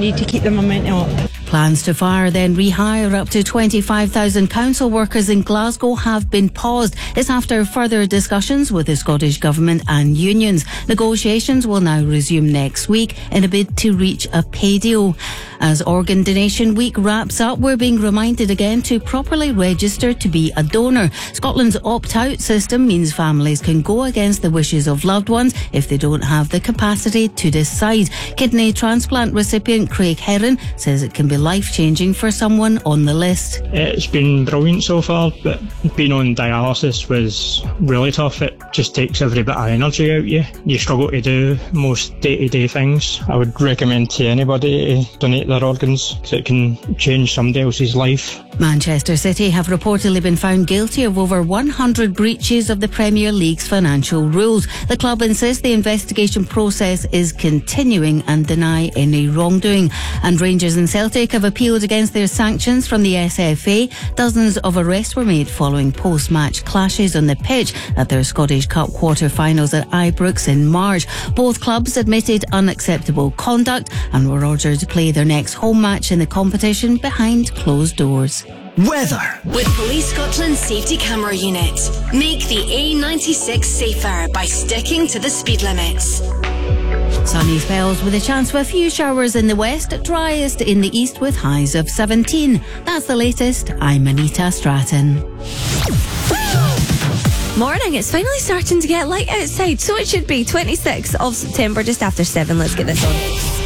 need to keep the momentum up. Plans to fire then rehire up to 25,000 council workers in Glasgow have been paused. It's after further discussions with the Scottish Government and unions. Negotiations will now resume next week in a bid to reach a pay deal. As Organ Donation Week wraps up, we're being reminded again to properly register to be a donor. Scotland's opt-out system means families can go against the wishes of loved ones if they don't have the capacity to decide. Kidney transplant recipient Craig Herron says it can be life-changing for someone on the list. It's been brilliant so far, but being on dialysis was really tough. It just takes every bit of energy out you. You struggle to do most day-to-day things. I would recommend to anybody to donate their organs because it can change somebody else's life. Manchester City have reportedly been found guilty of over 100 breaches of the Premier League's financial rules. The club insists the investigation process is continuing and deny any wrongdoing. And Rangers and Celtic have appealed against their sanctions from the SFA. Dozens of arrests were made following post-match clashes on the pitch at their Scottish Cup quarter-finals at Ibrox in March. Both clubs admitted unacceptable conduct and were ordered to play their next home match in the competition behind closed doors. Weather. With Police Scotland's safety camera unit, make the A96 safer by sticking to the speed limits. Sunny spells with a chance for a few showers in the west, driest in the east with highs of 17. That's the latest. I'm Anita Stratton. Morning, it's finally starting to get light outside, so it should be 26th of September, just after 7. Let's get this on.